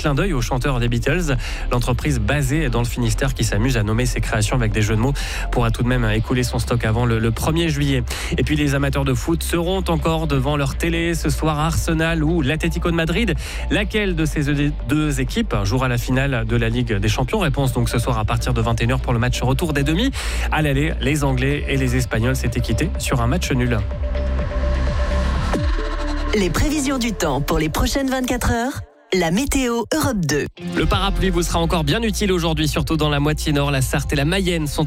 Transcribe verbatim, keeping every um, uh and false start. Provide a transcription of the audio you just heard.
clin d'œil au chanteur des Beatles. L'entreprise basée dans le Finistère qui s'amuse à nommer ses créations avec des jeux de mots pourra tout de même écouler son stock avant le, le premier juillet. Et puis les amateurs de foot seront encore devant leur télé ce soir à Arsenal ou l'Atlético de Madrid. Laquelle de ces deux équipes jouera la finale de la Ligue des Champions? Réponse donc ce soir à partir de vingt et une heures pour le match retour des demi. À l'aller, les Anglais et les Espagnols s'étaient quittés sur un match nul. Les prévisions du temps pour les prochaines vingt-quatre heures. La météo Europe deux. Le parapluie vous sera encore bien utile aujourd'hui, surtout dans la moitié nord. La Sarthe et la Mayenne sont